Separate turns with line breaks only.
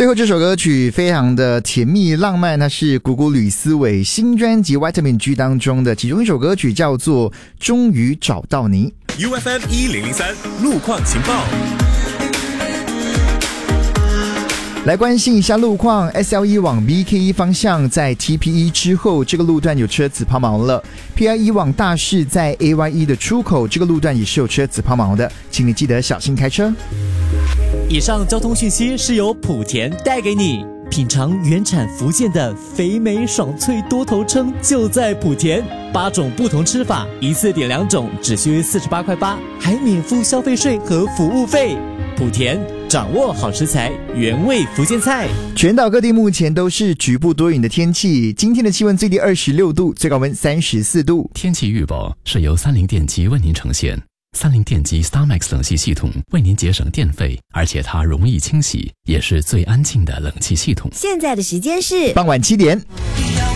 最后这首歌曲非常的甜蜜浪漫，它是谷谷吕思伟新专辑 Vitamin G 当中的其中一首歌曲，叫做《终于找到你》。
UFM 1003路况情报。
来关心一下路况 ，SL1 往 BK1 方向在 TP1 之后，这个路段有车子抛锚了。PI1 往大市在 AY1 的出口，这个路段也是有车子抛锚的，请你记得小心开车。
以上交通讯息是由莆田带给你。品尝原产福建的肥美爽脆多头称就在莆田，8种不同吃法，一次点2种，只需48块8，还免付消费税和服务费。莆田掌握好食材，原味福建菜。
全岛各地目前都是局部多云的天气，今天的气温最低26度，最高温34度。
天气预报是由三菱电机为您呈现。三菱电机 StarMax 冷气系统为您节省电费，而且它容易清洗，也是最安静的冷气系统。
现在的时间是
傍晚7点。